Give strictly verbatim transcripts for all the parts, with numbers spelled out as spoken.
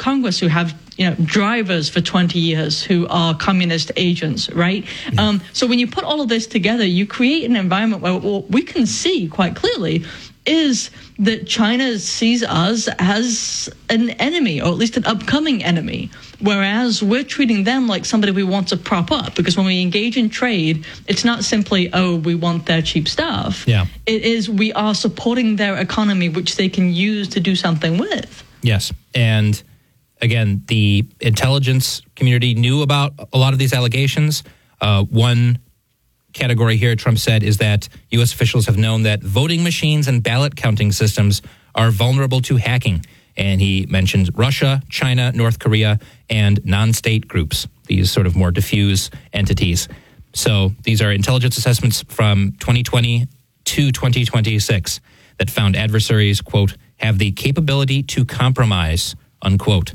Congress who have, you know, drivers for twenty years who are communist agents, right? Mm-hmm. Um, so when you put all of this together, you create an environment where what we can see quite clearly is that China sees us as an enemy, or at least an upcoming enemy, whereas we're treating them like somebody we want to prop up. Because when we engage in trade, it's not simply, oh, we want their cheap stuff. Yeah. It is we are supporting their economy, which they can use to do something with. Yes. And again, the intelligence community knew about a lot of these allegations. Uh, one category here, Trump said, is that U S officials have known that voting machines and ballot counting systems are vulnerable to hacking. And he mentioned Russia, China, North Korea, and non-state groups, these sort of more diffuse entities. So these are intelligence assessments from twenty twenty to twenty twenty-six that found adversaries, quote, have the capability to compromise, unquote,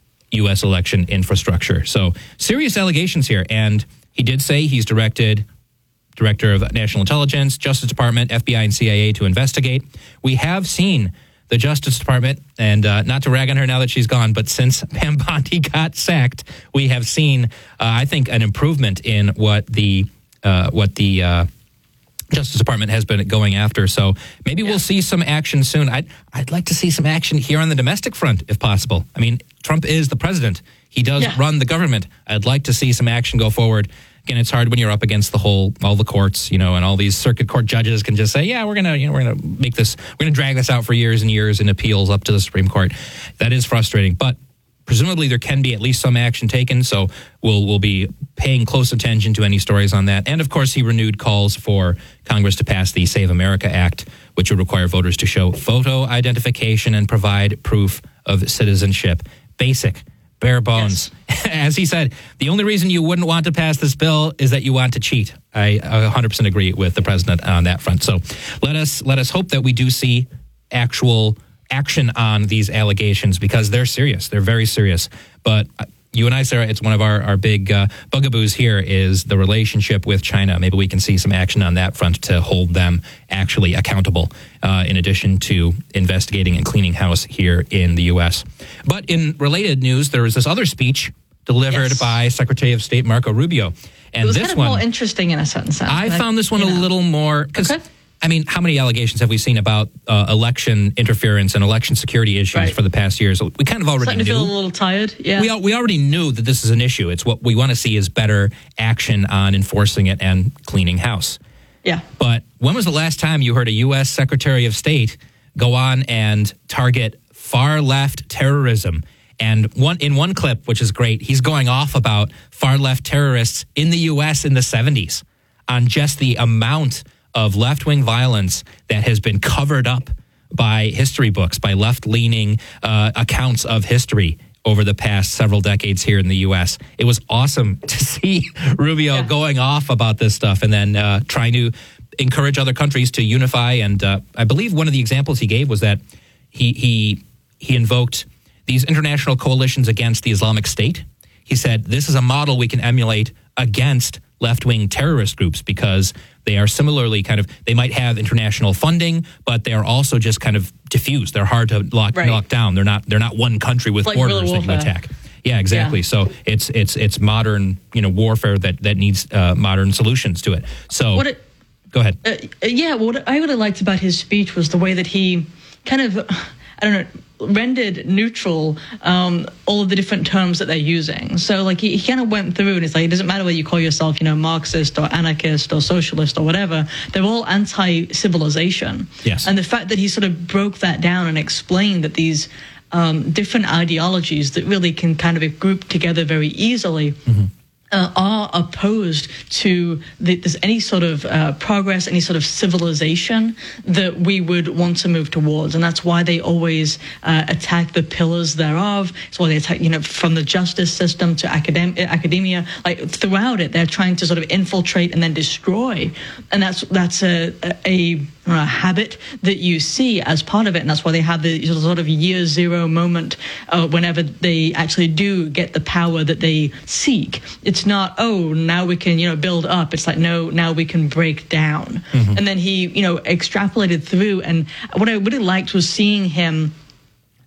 U S election infrastructure. So serious allegations here. And he did say he's directed Director of National Intelligence, Justice Department, F B I, and C I A to investigate. We have seen the Justice Department, and uh, not to rag on her now that she's gone, but since Pam Bondi got sacked, we have seen, uh, I think, an improvement in what the uh, what the uh, Justice Department has been going after. So maybe yeah. we'll see some action soon. I'd, I'd like to see some action here on the domestic front, if possible. I mean, Trump is the president. He does yeah. run the government. I'd like to see some action go forward. Again, it's hard when you're up against the whole, all the courts, you know, and all these circuit court judges can just say, yeah, we're going to, you know, we're going to make this, we're going to drag this out for years and years in appeals up to the Supreme Court. That is frustrating, but presumably there can be at least some action taken. So we'll, we'll be paying close attention to any stories on that. And of course, he renewed calls for Congress to pass the Save America Act, which would require voters to show photo identification and provide proof of citizenship. Basic. Bare bones. Yes. As he said, the only reason you wouldn't want to pass this bill is that you want to cheat. I one hundred percent agree with the president on that front. So let us let us hope that we do see actual action on these allegations, because they're serious. They're very serious. But you and I, Sarah, it's one of our, our big uh, bugaboos here is the relationship with China. Maybe we can see some action on that front to hold them actually accountable, uh, in addition to investigating and cleaning house here in the U S. But in related news, there was this other speech delivered yes. by Secretary of State Marco Rubio. And it was this kind of one, more interesting in a certain sense. I found this one you a know. little more... Cause, okay. I mean, how many allegations have we seen about uh, election interference and election security issues right. for the past years? We kind of already Starting to knew. feel a little tired, yeah. We, we already knew that this is an issue. It's what we want to see is better action on enforcing it and cleaning house. Yeah. But when was the last time you heard a U S Secretary of State go on and target far-left terrorism? And one in one clip, which is great, he's going off about far-left terrorists in the U S in the seventies on just the amount of left-wing violence that has been covered up by history books, by left-leaning uh, accounts of history over the past several decades here in the U S. It was awesome to see Rubio yeah. going off about this stuff and then uh, trying to encourage other countries to unify. And uh, I believe one of the examples he gave was that he he he invoked these international coalitions against the Islamic State. He said, this is a model we can emulate against left-wing terrorist groups because they are similarly kind of, they might have international funding, but they are also just kind of diffused. They're hard to lock, right. lock down. They're not they're not one country with like borders that you attack. Yeah, exactly. Yeah. So it's it's it's modern, you know, warfare that that needs uh, modern solutions to it. So what it, go ahead. Uh, yeah, what I really liked about his speech was the way that he kind of, I don't know, rendered neutral um, all of the different terms that they're using. So like he, he kind of went through and it's like, it doesn't matter whether you call yourself, you know, Marxist or anarchist or socialist or whatever, they're all anti-civilization. Yes. And the fact that he sort of broke that down and explained that these um, different ideologies that really can kind of be grouped together very easily mm-hmm. Uh, are opposed to the, there's any sort of uh, progress, any sort of civilization that we would want to move towards. And that's why they always uh, attack the pillars thereof. It's why they attack, you know, from the justice system to academ- academia. Like throughout it, they're trying to sort of infiltrate and then destroy. And that's that's a, a, a habit that you see as part of it. And that's why they have the sort of year zero moment uh, whenever they actually do get the power that they seek. It's It's not, oh, now we can, you know, build up. It's like, no, now we can break down. Mm-hmm. And then he, you know, extrapolated through. And what I really liked was seeing him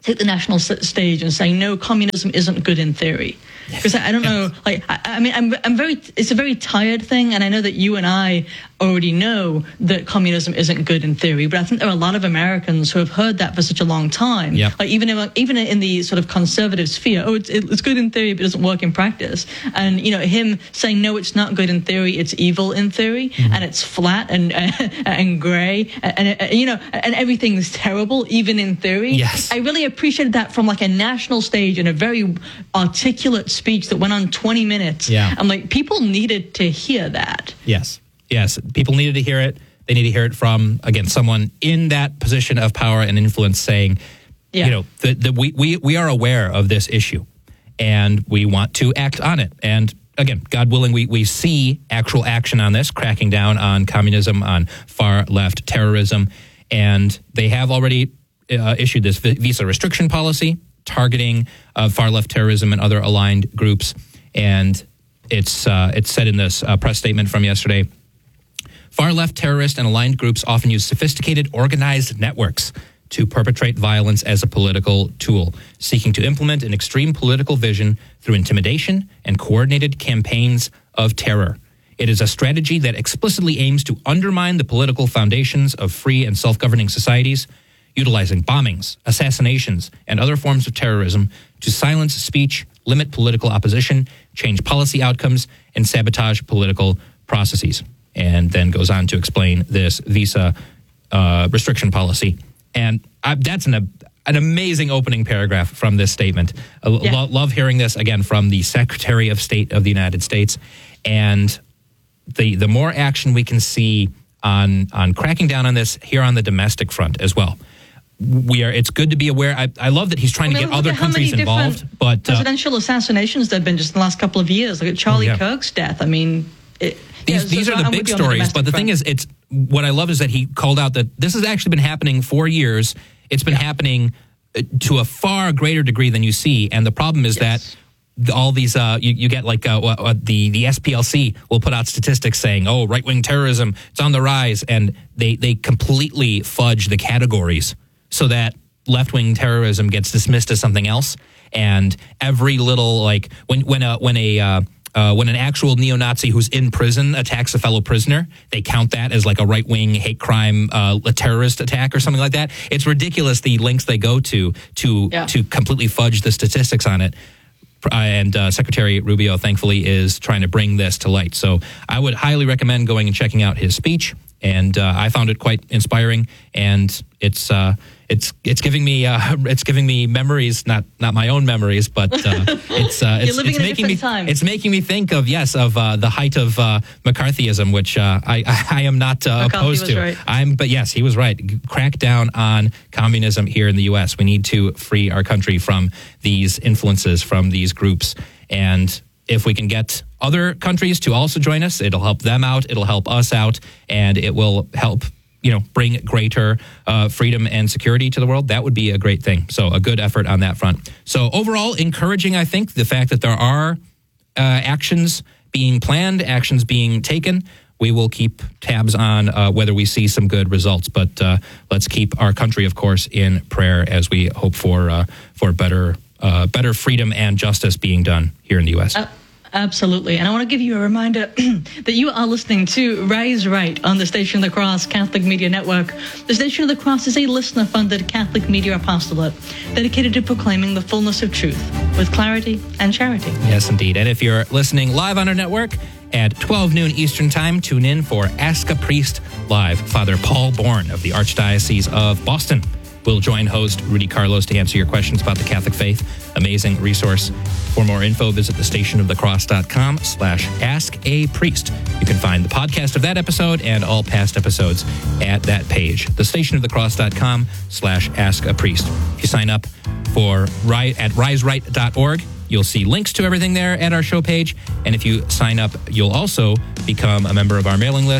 take the national stage and say, no, communism isn't good in theory. Because I don't know, like, I, I mean, I'm, I'm very, it's a very tired thing, and I know that you and I already know that communism isn't good in theory, but I think there are a lot of Americans who have heard that for such a long time. Yep. Like, even in, even in the sort of conservative sphere, oh, it's, it's good in theory, but it doesn't work in practice. And, you know, him saying, no, it's not good in theory, it's evil in theory, mm-hmm. and it's flat and uh, and gray, and, and, you know, and everything's terrible, even in theory. Yes. I really appreciated that from, like, a national stage in a very articulate speech that went on twenty minutes. Yeah. I'm like, people needed to hear that. Yes. Yes. People needed to hear it. They need to hear it from, again, someone in that position of power and influence saying, yeah. you know, that the, we, we, we are aware of this issue and we want to act on it. And again, God willing, we, we see actual action on this, cracking down on communism, on far left terrorism. And they have already uh, issued this visa restriction policy targeting uh, far-left terrorism and other aligned groups. And it's uh, it's said in this uh, press statement from yesterday, far-left terrorist and aligned groups often use sophisticated, organized networks to perpetrate violence as a political tool, seeking to implement an extreme political vision through intimidation and coordinated campaigns of terror. It is a strategy that explicitly aims to undermine the political foundations of free and self-governing societies, utilizing bombings, assassinations, and other forms of terrorism to silence speech, limit political opposition, change policy outcomes, and sabotage political processes. And then goes on to explain this visa uh, restriction policy. And I, that's an, an amazing opening paragraph from this statement. I yeah. lo- love hearing this, again, from the Secretary of State of the United States. And the the more action we can see on on cracking down on this here on the domestic front as well. We are. It's good to be aware. I, I love that he's trying I mean, to get other countries involved. But uh, presidential assassinations there have been just in the last couple of years. Look at Charlie oh, yeah. Kirk's death. I mean, it, these, yeah, these so are the I'm big stories. But the front. thing is, it's what I love is that he called out that this has actually been happening for years. It's been yeah. happening to a far greater degree than you see. And the problem is yes. that all these, uh, you, you get like uh, uh, the the S P L C will put out statistics saying, oh, right wing terrorism, it's on the rise, and they they completely fudge the categories so that left-wing terrorism gets dismissed as something else, and every little like when when a when a uh, uh, when an actual neo-Nazi who's in prison attacks a fellow prisoner, they count that as like a right-wing hate crime, uh, a terrorist attack or something like that. It's ridiculous the links they go to to yeah. to completely fudge the statistics on it. Uh, and uh, Secretary Rubio, thankfully, is trying to bring this to light. So I would highly recommend going and checking out his speech. And uh, I found it quite inspiring, and it's uh, it's it's giving me uh, it's giving me memories, not not my own memories, but uh, it's uh, it's, it's making me time. it's making me think of yes of uh, the height of uh, McCarthyism, which uh, I, I I am not uh, opposed to. Right. I'm, but yes, he was right. Crack down on communism here in the U S. We need to free our country from these influences, from these groups, and if we can get other countries to also join us, it'll help them out, it'll help us out, and it will help, you know, bring greater uh, freedom and security to the world. That would be a great thing. So a good effort on that front. So overall, encouraging, I think, the fact that there are uh, actions being planned, actions being taken. We will keep tabs on uh, whether we see some good results. But uh, let's keep our country, of course, in prayer as we hope for uh, for better uh, better freedom and justice being done here in the U S. Uh- Absolutely. And I want to give you a reminder that you are listening to Rise Right on the Station of the Cross Catholic Media Network. The Station of the Cross is a listener-funded Catholic media apostolate dedicated to proclaiming the fullness of truth with clarity and charity. Yes, indeed. And if you're listening live on our network at twelve noon Eastern Time, tune in for Ask a Priest Live. Father Paul Bourne of the Archdiocese of Boston will join host Rudy Carlos to answer your questions about the Catholic faith. Amazing resource. For more info, visit thestationofthecross.com slash ask a priest. You can find the podcast of that episode and all past episodes at that page, thestationofthecross.com slash ask a priest. If you sign up for at rise right dot org, you'll see links to everything there at our show page. And if you sign up, you'll also become a member of our mailing list.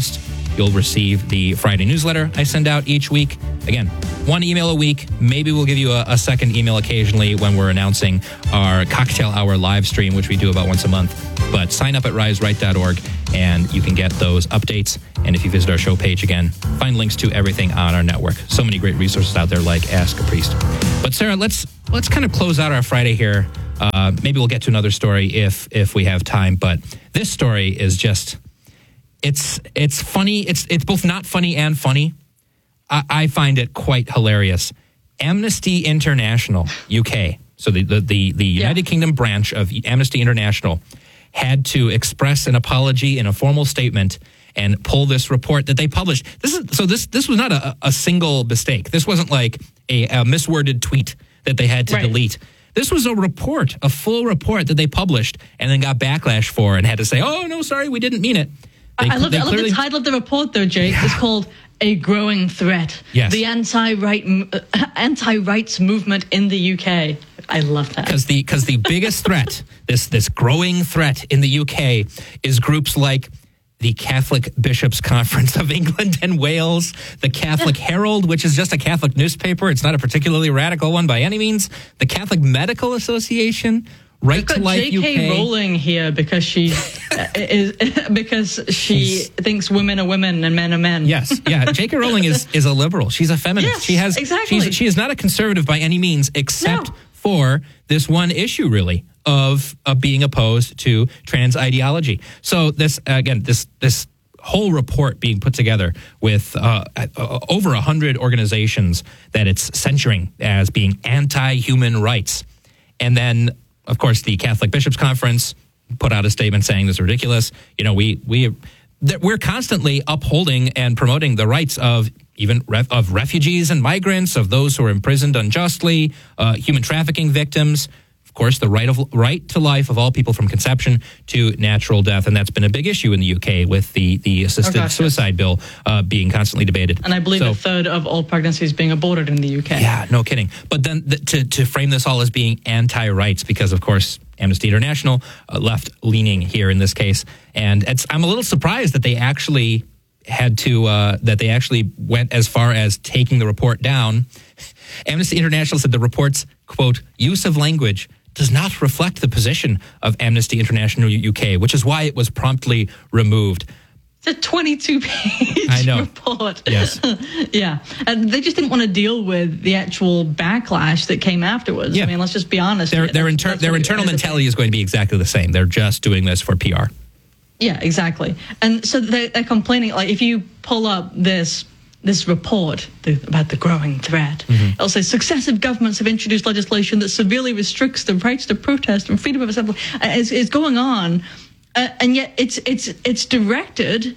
you'll receive the Friday newsletter I send out each week. Again, one email a week. Maybe we'll give you a, a second email occasionally when we're announcing our cocktail hour live stream, which we do about once a month. But sign up at rise right dot org and you can get those updates. And if you visit our show page again, find links to everything on our network. So many great resources out there like Ask a Priest. But Sarah, let's let's kind of close out our Friday here. Uh, maybe we'll get to another story if if we have time. But this story is just, it's it's funny. It's it's both not funny and funny. I, I find it quite hilarious. Amnesty International, U K, so the, the, the, the United yeah. Kingdom branch of Amnesty International, had to express an apology in a formal statement and pull this report that they published. This is so this this was not a, a single mistake. This wasn't like a, a misworded tweet that they had to right. delete. This was a report, a full report that they published and then got backlash for and had to say, oh, no, sorry, we didn't mean it. They, I, love, I love the title of the report, though, Jake. Yeah. It's called A Growing Threat. Yes. The anti-right, uh, anti-rights movement in the U K. I love that. Because the, because the biggest threat, this, this growing threat in the U K is groups like the Catholic Bishops' Conference of England and Wales, the Catholic Herald, which is just a Catholic newspaper. It's not a particularly radical one by any means. The Catholic Medical Association, Right to Life J K U K. Rowling here because she is because she She's, thinks women are women and men are men. Yes, yeah. J K Rowling is is a liberal. She's a feminist. Yes, she has exactly. She's, she is not a conservative by any means, except no. for this one issue, really, of of being opposed to trans ideology. So this again, this this whole report being put together with uh, uh, over a hundred organizations that it's censuring as being anti-human rights, and then, of course, the Catholic Bishops' Conference put out a statement saying this is ridiculous. You know, we we we're constantly upholding and promoting the rights of even ref, of refugees and migrants, of those who are imprisoned unjustly, uh, human trafficking victims. Of course, the right of right to life of all people from conception to natural death, and that's been a big issue in the U K with the the assisted oh, gosh, suicide yes. bill uh, being constantly debated. And I believe so, a third of all pregnancies being aborted in the U K. Yeah, no kidding. But then the, to to frame this all as being anti-rights, because of course Amnesty International uh, left-leaning here in this case, and it's, I'm a little surprised that they actually had to uh, that they actually went as far as taking the report down. Amnesty International said the report's, quote, use of language does not reflect the position of Amnesty International U K, which is why it was promptly removed. It's a twenty-two page I know. report. Yes. yeah. And they just didn't want to deal with the actual backlash that came afterwards. Yeah. I mean, let's just be honest. Their, their, inter- their internal mentality is going to be exactly the same. They're just doing this for P R. Yeah, exactly. And so they're, they're complaining, like, if you pull up this this report the, about the growing threat, mm-hmm. it'll say successive governments have introduced legislation that severely restricts the rights to protest and freedom of assembly. It's, it's going on, uh, and yet it's it's it's directed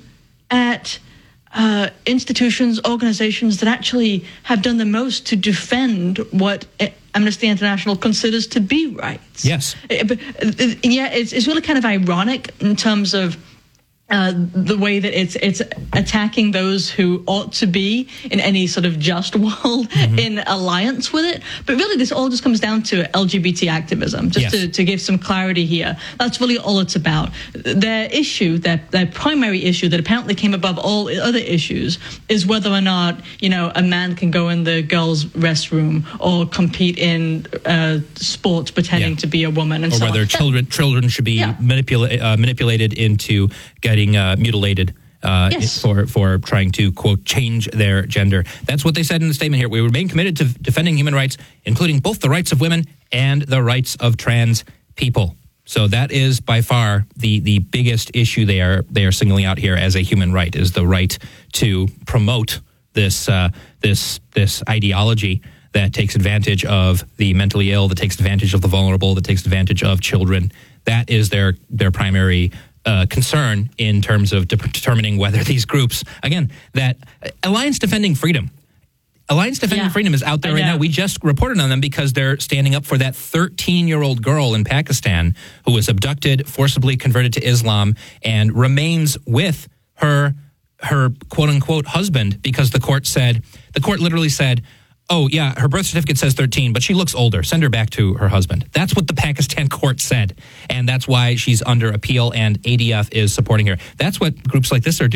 at uh, institutions, organizations that actually have done the most to defend what Amnesty International considers to be rights. Yes. It, but, uh, yeah, it's, it's really kind of ironic in terms of Uh, the way that it's it's attacking those who ought to be in any sort of just world mm-hmm. in alliance with it. But really, this all just comes down to L G B T activism, just yes. to, to give some clarity here. That's really all it's about. Their issue, their, their primary issue that apparently came above all other issues is whether or not, you know, a man can go in the girls' restroom or compete in uh, sports pretending yeah. to be a woman. And or so whether on. children, children should be yeah. manipula- uh, manipulated into getting Uh, mutilated uh, yes. for for trying to, quote, change their gender. That's what they said in the statement here. We remain committed to defending human rights, including both the rights of women and the rights of trans people. So that is by far the the biggest issue they are they are singling out here as a human right, is the right to promote this uh, this this ideology that takes advantage of the mentally ill, that takes advantage of the vulnerable, that takes advantage of children. That is their their primary Uh, concern in terms of de- determining whether these groups, again, that uh, Alliance Defending Freedom, Alliance Defending yeah, Freedom is out there right now. We just reported on them because they're standing up for that thirteen-year-old girl in Pakistan who was abducted, forcibly converted to Islam, and remains with her, her quote-unquote husband because the court said, the court literally said, oh, yeah, her birth certificate says thirteen, but she looks older. Send her back to her husband. That's what the Pakistan court said. And that's why she's under appeal, and A D F is supporting her. That's what groups like this are doing.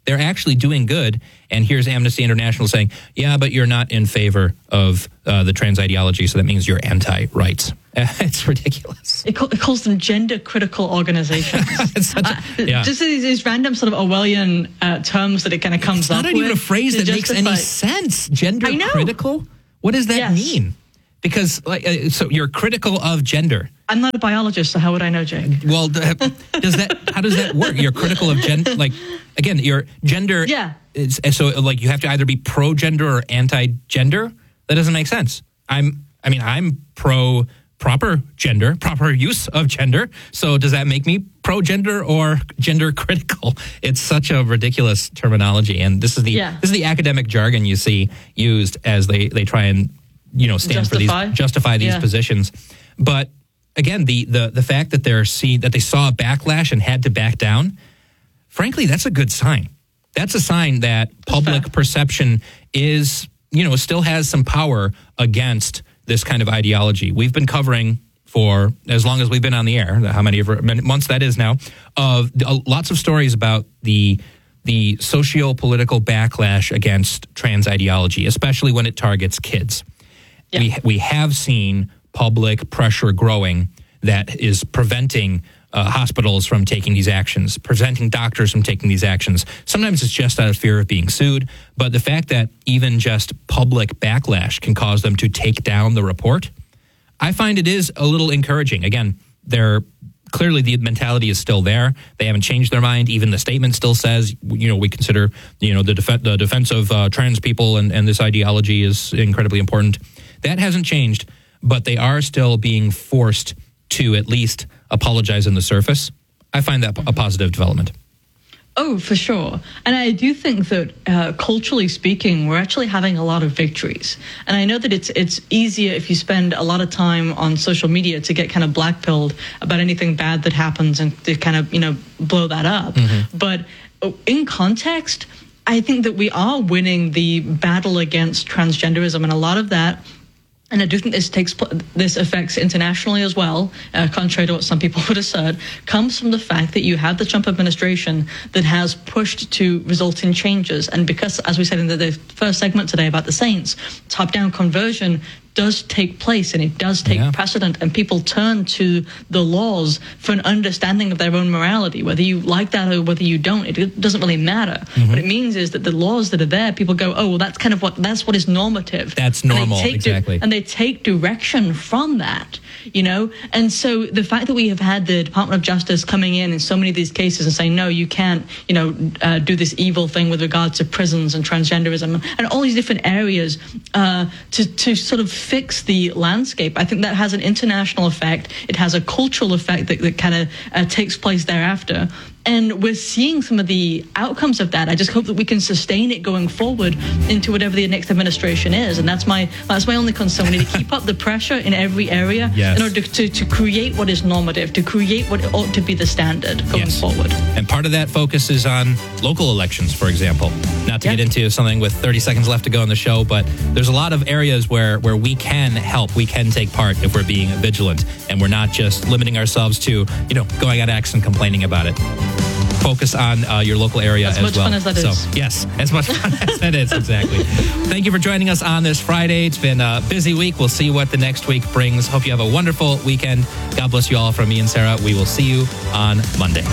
they're actually doing good. And here's Amnesty International saying, yeah, but you're not in favor of uh, the trans ideology, so that means you're anti-rights. It's ridiculous. It, it calls them gender-critical organizations. such a, uh, yeah. Just these, these random sort of Orwellian uh, terms that it kind of comes it's up with. It's not even a phrase that justify. makes any sense. Gender-critical? What does that yes. mean? Because, like, uh, so you're critical of gender. I'm not a biologist, so how would I know, Jake? Well, does that? How does that work? You're critical of gender. Like, again, your gender. Yeah. Is, so, like, you have to either be pro-gender or anti-gender. That doesn't make sense. I'm. I mean, I'm pro proper gender, proper use of gender. So, does that make me pro-gender or gender critical? It's such a ridiculous terminology, and this is the yeah. this is the academic jargon you see used as they they try and you know stand justify? for these justify these yeah. positions, but. Again, the, the the fact that they're see that they saw a backlash and had to back down, frankly, that's a good sign. That's a sign that public perception is, you know, still has some power against this kind of ideology. We've been covering for as long as we've been on the air, how many ever, months that is now, of uh, lots of stories about the the socio-political backlash against trans ideology, especially when it targets kids. Yeah. We we have seen public pressure growing that is preventing uh, hospitals from taking these actions, preventing doctors from taking these actions. Sometimes it's just out of fear of being sued, but the fact that even just public backlash can cause them to take down the report, I find it is a little encouraging. Again, they're clearly the mentality is still there. They haven't changed their mind. Even the statement still says, you know, we consider, you know, the, def- the defense of uh, trans people and, and this ideology is incredibly important. That hasn't changed. But they are still being forced to at least apologize on the surface. I find that a positive development. Oh, for sure. And I do think that uh, culturally speaking, we're actually having a lot of victories. And I know that it's it's easier if you spend a lot of time on social media to get kind of blackpilled about anything bad that happens and to kind of, you know, blow that up. Mm-hmm. But in context, I think that we are winning the battle against transgenderism, and a lot of that. And I do think this takes this affects internationally as well, uh, contrary to what some people would assert, comes from the fact that you have the Trump administration that has pushed to result in changes. And because, as we said in the, the first segment today about the Saints, top-down conversion does take place and it does take yeah. precedent, and people turn to the laws for an understanding of their own morality. Whether you like that or whether you don't, it doesn't really matter. Mm-hmm. What it means is that the laws that are there, people go, oh, well, that's kind of what, that's what is normative. That's normal, and exactly. Di- and they take direction from that, you know? And so the fact that we have had the Department of Justice coming in in so many of these cases and saying, no, you can't, you know, uh, do this evil thing with regard to prisons and transgenderism and all these different areas uh, to, to sort of fix the landscape. I think that has an international effect. It has a cultural effect that, that kind of uh, takes place thereafter. And we're seeing some of the outcomes of that. I just hope that we can sustain it going forward into whatever the next administration is. And that's my that's my only concern. We need to keep up the pressure in every area yes. in order to, to, to create what is normative, to create what ought to be the standard going yes. forward. And part of that focus is on local elections, for example. Not to yeah. get into something with thirty seconds left to go in the show, but there's a lot of areas where, where we can help, we can take part if we're being vigilant. And we're not just limiting ourselves to, you know, going on X and complaining about it. Focus on uh, your local area as, as well. As much fun as that so, is. Yes, as much fun as that is, exactly. Thank you for joining us on this Friday. It's been a busy week. We'll see what the next week brings. Hope you have a wonderful weekend. God bless you all from me and Sarah. We will see you on Monday.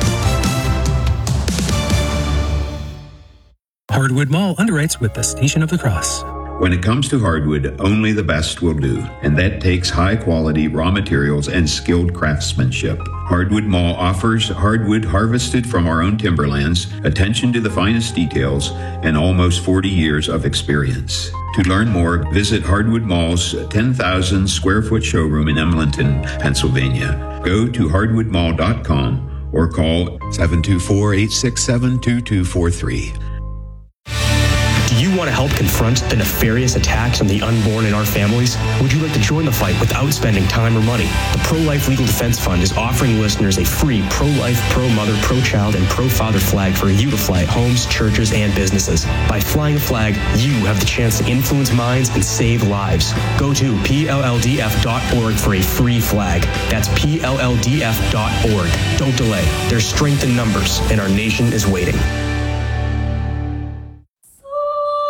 Hardwood Mall underwrites with the Station of the Cross. When it comes to hardwood, only the best will do, and that takes high-quality raw materials and skilled craftsmanship. Hardwood Mall offers hardwood harvested from our own timberlands, attention to the finest details, and almost forty years of experience. To learn more, visit Hardwood Mall's ten thousand square foot showroom in Emlenton, Pennsylvania. Go to hardwood mall dot com or call seven two four, eight six seven, two two four three. Do you want to help confront the nefarious attacks on the unborn in our families? Would you like to join the fight without spending time or money? The Pro-Life Legal Defense Fund is offering listeners a free pro-life, pro-mother, pro-child, and pro-father flag for you to fly at homes, churches, and businesses. By flying a flag, you have the chance to influence minds and save lives. Go to P L L D F dot org for a free flag. That's P L L D F dot org. Don't delay. There's strength in numbers, and our nation is waiting.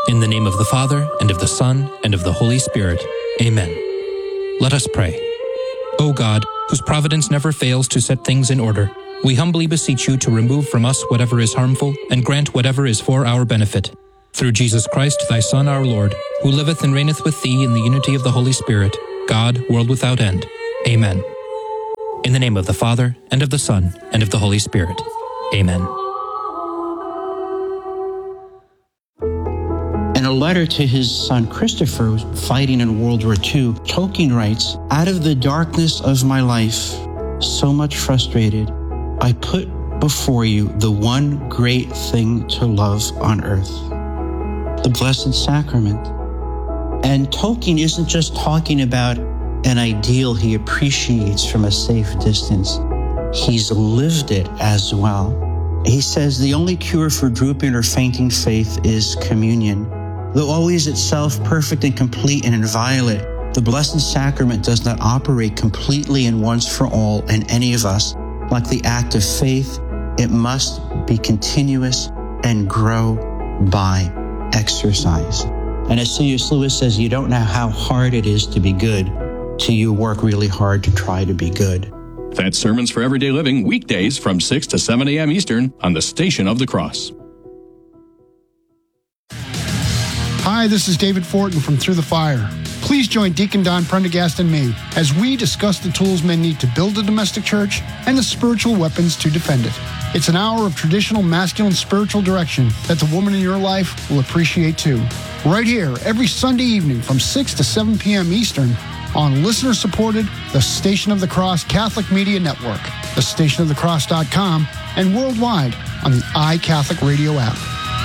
In the name of the Father, and of the Son, and of the Holy Spirit. Amen. Let us pray. O God, whose providence never fails to set things in order, we humbly beseech you to remove from us whatever is harmful, and grant whatever is for our benefit. Through Jesus Christ, thy Son, our Lord, who liveth and reigneth with thee in the unity of the Holy Spirit, God, world without end. Amen. In the name of the Father, and of the Son, and of the Holy Spirit. Amen. In a letter to his son Christopher, fighting in World War Two, Tolkien writes, "Out of the darkness of my life, so much frustrated, I put before you the one great thing to love on earth, the Blessed Sacrament." And Tolkien isn't just talking about an ideal he appreciates from a safe distance. He's lived it as well. He says the only cure for drooping or fainting faith is communion. Though always itself perfect and complete and inviolate, the Blessed Sacrament does not operate completely and once for all in any of us. Like the act of faith, it must be continuous and grow by exercise. And as C S Lewis says, you don't know how hard it is to be good till you work really hard to try to be good. That's Sermons for Everyday Living, weekdays from six to seven a.m. Eastern on the Station of the Cross. Hi, this is David Fortin from Through the Fire. Please join Deacon Don Prendergast and me as we discuss the tools men need to build a domestic church and the spiritual weapons to defend it. It's an hour of traditional masculine spiritual direction that the woman in your life will appreciate too. Right here, every Sunday evening from six to seven p.m. Eastern on listener-supported The Station of the Cross Catholic Media Network, the station of the cross dot com, and worldwide on the iCatholic Radio app.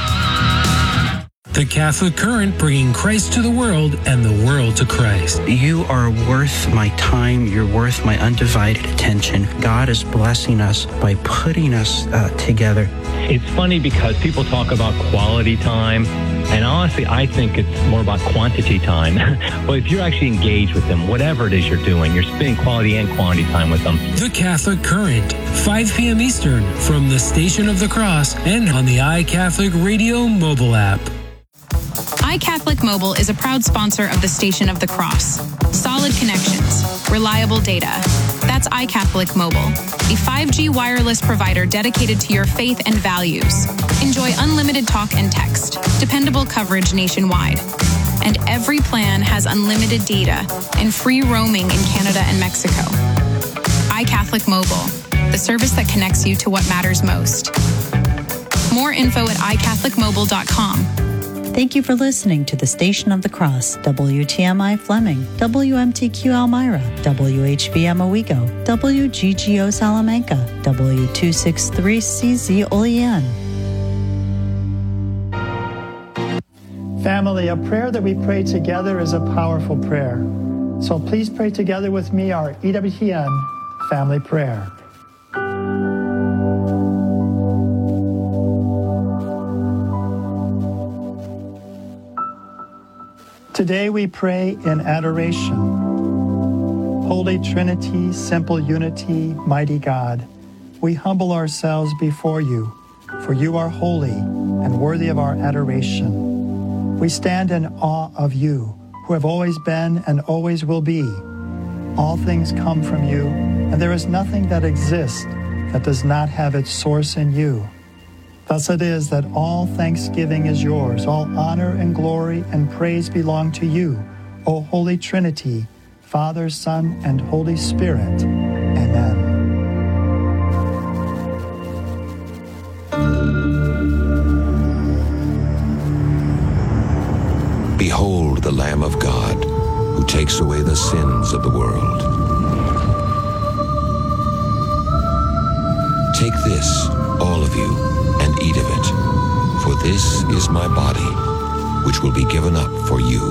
The Catholic Current, bringing Christ to the world and the world to Christ. You are worth my time. You're worth my undivided attention. God is blessing us by putting us uh, together. It's funny because people talk about quality time, and honestly, I think it's more about quantity time. But if you're actually engaged with them, whatever it is you're doing, you're spending quality and quantity time with them. The Catholic Current, five p.m. Eastern, from the Station of the Cross and on the iCatholic Radio mobile app. iCatholic Mobile is a proud sponsor of the Station of the Cross. Solid connections, reliable data. That's iCatholic Mobile, a five G wireless provider dedicated to your faith and values. Enjoy unlimited talk and text, dependable coverage nationwide. And every plan has unlimited data and free roaming in Canada and Mexico. iCatholic Mobile, the service that connects you to what matters most. More info at i catholic mobile dot com. Thank you for listening to the Station of the Cross, W T M I Fleming, W M T Q Elmira, W H B M Owego, W G G O Salamanca, W two sixty-three C Z Olean. Family, a prayer that we pray together is a powerful prayer. So please pray together with me our E W T N family prayer. Today we pray in adoration. Holy Trinity, simple unity, mighty God, we humble ourselves before you, for you are holy and worthy of our adoration. We stand in awe of you, who have always been and always will be. All things come from you, and there is nothing that exists that does not have its source in you. Thus it is that all thanksgiving is yours, all honor and glory and praise belong to you, O Holy Trinity, Father, Son, and Holy Spirit. Amen. Behold the Lamb of God, who takes away the sins of the world. Take this, all of you, and eat of it, for this is my body, which will be given up for you.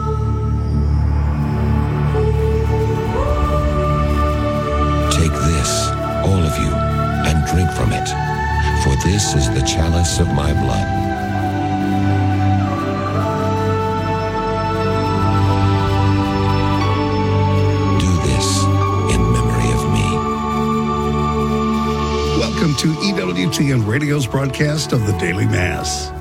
Take this, all of you, and drink from it, for this is the chalice of my blood. Do this in memory of me. Welcome to E W T N Radio's broadcast of the Daily Mass.